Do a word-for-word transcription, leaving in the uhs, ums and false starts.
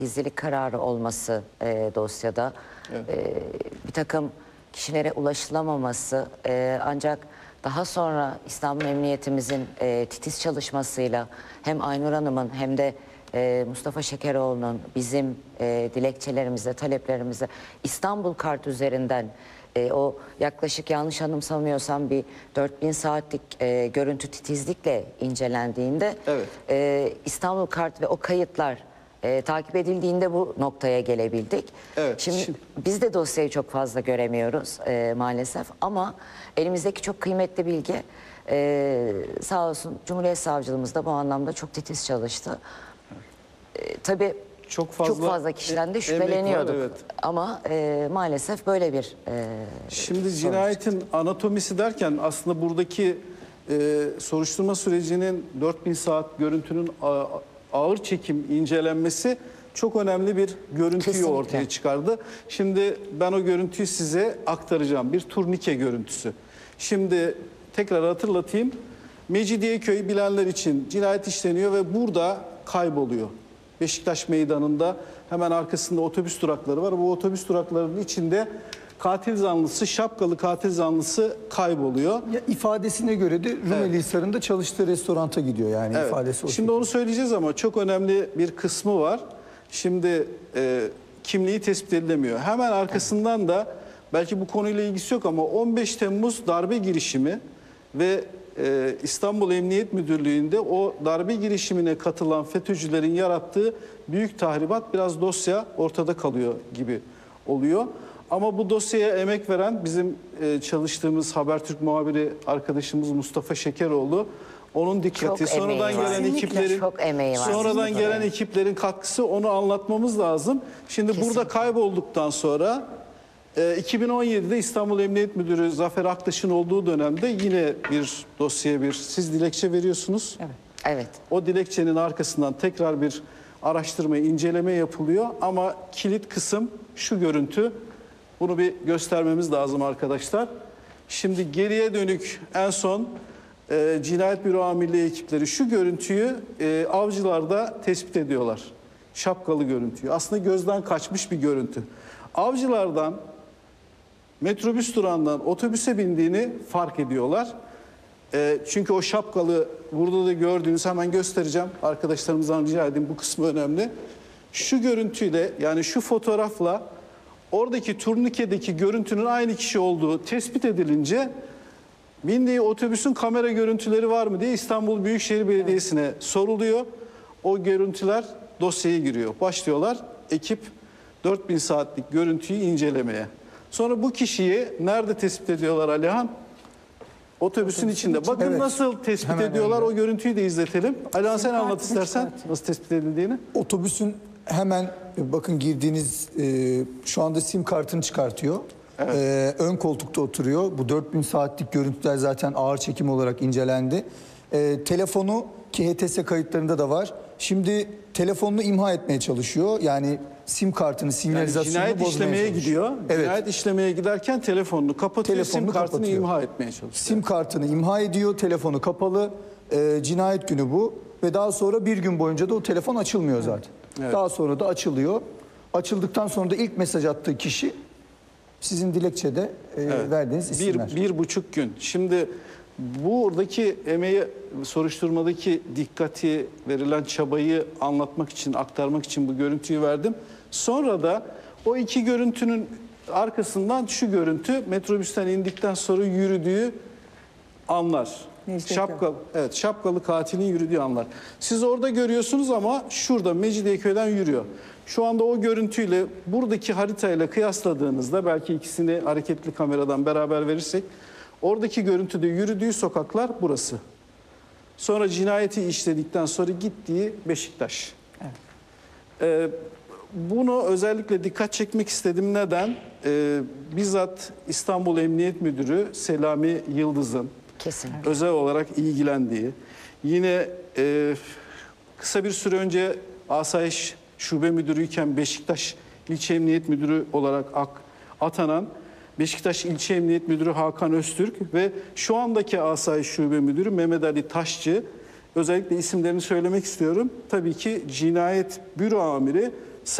gizlilik kararı olması e, dosyada, Evet. e, bir takım kişilere ulaşılamaması, e, ancak daha sonra İstanbul Emniyetimizin e, titiz çalışmasıyla hem Aynur Hanım'ın hem de e, Mustafa Şekeroğlu'nun bizim e, dilekçelerimizle, taleplerimizle İstanbul Kart üzerinden e, o yaklaşık, yanlış anımsamıyorsam, bir dört bin saatlik e, görüntü titizlikle incelendiğinde Evet. e, İstanbul Kart ve o kayıtlar e, takip edildiğinde bu noktaya gelebildik. Evet, Şimdi, şimdi- biz de dosyayı çok fazla göremiyoruz e, maalesef, ama elimizdeki çok kıymetli bilgi, e, sağ olsun Cumhuriyet Savcılığımız da bu anlamda çok titiz çalıştı. E, tabii Çok fazla, çok fazla kişiden e- de şüpheleniyorduk, emek var, evet. ama e, maalesef böyle bir e, Şimdi cinayetin anatomisi derken aslında buradaki e, soruşturma sürecinin dört bin saat görüntünün a- ağır çekim incelenmesi çok önemli bir görüntüyü Kesinlikle. ortaya çıkardı. Şimdi ben o görüntüyü size aktaracağım. Bir turnike görüntüsü. Şimdi tekrar hatırlatayım. Mecidiyeköy bilenler için cinayet işleniyor ve burada kayboluyor. Beşiktaş Meydanı'nda hemen arkasında otobüs durakları var. Bu otobüs duraklarının içinde katil zanlısı, şapkalı katil zanlısı kayboluyor. Ya ifadesine göre de Rumeli Hisarı'nda çalıştığı restoranta gidiyor yani Evet. ifadesi o. Şimdi onu söyleyeceğiz ama çok önemli bir kısmı var. Şimdi e, kimliği tespit edilemiyor. Hemen arkasından da, belki bu konuyla ilgisi yok ama, on beş Temmuz darbe girişimi ve e, İstanbul Emniyet Müdürlüğü'nde o darbe girişimine katılan FETÖ'cülerin yarattığı büyük tahribat, biraz dosya ortada kalıyor gibi oluyor. Ama bu dosyaya emek veren bizim e, çalıştığımız Habertürk muhabiri arkadaşımız Mustafa Şekeroğlu. Onun dikkati, Çok sonradan emeği var. gelen Kesinlikle. ekiplerin Çok emeği var. sonradan Kesinlikle. gelen ekiplerin katkısı, onu anlatmamız lazım. Şimdi Kesinlikle. burada kaybolduktan sonra e, iki bin on yedide İstanbul Emniyet Müdürü Zafer Aktaş'ın olduğu dönemde yine bir dosyaya bir siz dilekçe veriyorsunuz. Evet. evet. O dilekçenin arkasından tekrar bir araştırma, inceleme yapılıyor ama kilit kısım şu görüntü. Bunu bir göstermemiz lazım arkadaşlar. Şimdi geriye dönük en son e, Cinayet Büro Amirliği ekipleri şu görüntüyü e, avcılarda tespit ediyorlar. Şapkalı görüntüyü. Aslında gözden kaçmış bir görüntü. Avcılardan, metrobüs durağından otobüse bindiğini fark ediyorlar. E, çünkü o şapkalı, burada da gördüğünüz, hemen göstereceğim. Arkadaşlarımızdan rica edeyim, bu kısmı önemli. Şu görüntüyle, yani şu fotoğrafla oradaki turnikedeki görüntünün aynı kişi olduğu tespit edilince, bindiği otobüsün kamera görüntüleri var mı diye İstanbul Büyükşehir Belediyesi'ne soruluyor. O görüntüler dosyaya giriyor. Başlıyorlar ekip dört bin saatlik görüntüyü incelemeye. Sonra bu kişiyi nerede tespit ediyorlar Alihan? Otobüsün içinde. Bakın Evet. nasıl tespit Hemen ediyorlar. önde. O görüntüyü de izletelim. Alihan, sen anlat kartını istersen çıkartın. nasıl tespit edildiğini. Otobüsün hemen e, bakın girdiğiniz e, şu anda sim kartını çıkartıyor. E, ön koltukta oturuyor. Bu dört bin saatlik görüntüler zaten ağır çekim olarak incelendi. E, telefonu, ki H T S kayıtlarında da var. Şimdi telefonunu imha etmeye çalışıyor. Yani sim kartını, Yani sinyalizasyonunu cinayet bozmaya işlemeye çalışıyor. gidiyor. Evet. Cinayet işlemeye giderken telefonunu kapatıyor, Telefonunu sim kartını kapatıyor. imha etmeye çalışıyor. Sim kartını imha ediyor, telefonu kapalı. Ee, cinayet günü bu ve daha sonra bir gün boyunca da o telefon açılmıyor zaten. Evet. Daha sonra da açılıyor. Açıldıktan sonra da ilk mesaj attığı kişi sizin dilekçede e, Evet. verdiğiniz isimler. Bir, bir buçuk gün. Şimdi buradaki emeği, soruşturmadaki dikkati, verilen çabayı anlatmak için, aktarmak için bu görüntüyü verdim. Sonra da o iki görüntünün arkasından şu görüntü, metrobüsten indikten sonra yürüdüğü anlar. Mecidiyeköy. Şapkalı, evet, şapkalı katilin yürüdüğü anlar. Siz orada görüyorsunuz ama şurada Mecidiyeköy'den yürüyor. Şu anda o görüntüyle buradaki haritayla kıyasladığınızda, belki ikisini hareketli kameradan beraber verirsek, oradaki görüntüde yürüdüğü sokaklar burası. Sonra cinayeti işledikten sonra gittiği Beşiktaş. Evet. Ee, bunu özellikle dikkat çekmek istedim. Neden? Ee, bizzat İstanbul Emniyet Müdürü Selami Yıldız'ın Kesin. özel olarak ilgilendiği, yine e, kısa bir süre önce Asayiş Şube Müdürüyken Beşiktaş İlçe Emniyet Müdürü olarak ak- atanan Beşiktaş İlçe Emniyet Müdürü Hakan Öztürk ve şu andaki Asayiş Şube Müdürü Mehmet Ali Taşçı, özellikle isimlerini söylemek istiyorum. Tabii ki Cinayet Büro Amiri